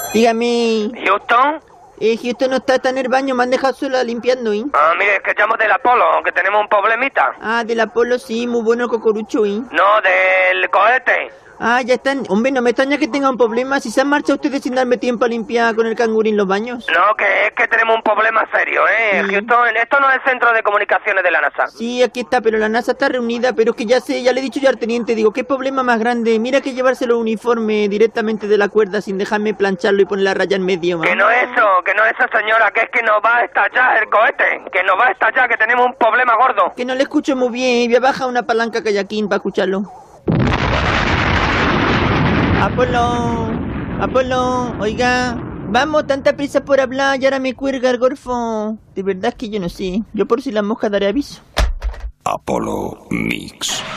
Dígame. ¿Houston? Houston no está en el baño, me han dejado sola limpiando, ¿eh? Mire, es que llamo del Apolo, que tenemos un problemita. Del Apolo, sí, muy bueno el cocorucho, ¿eh? No, del cohete. Ya están. Hombre, no me extraña que tenga un problema. Si se han marchado ustedes sin darme tiempo a limpiar con el cangurín los baños. No, que es que tenemos un problema serio, ¿eh? Sí. Houston, esto no es el centro de comunicaciones de la NASA. Sí, aquí está, pero la NASA está reunida, pero es que ya sé, ya le he dicho yo al teniente, digo, ¿qué problema más grande? Mira que llevárselo el uniforme directamente de la cuerda sin dejarme plancharlo y poner la raya en medio, Que no es eso, señora, que es que nos va a estallar el cohete, que nos va a estallar, que tenemos un problema gordo. Que no le escucho muy bien, voy a bajar una palanca kayakin para escucharlo. Apolo, oiga, vamos, tanta prisa por hablar y ahora me cuelga el gorfo. De verdad es que yo no sé, yo por si la mosca daré aviso. Apolo Mix.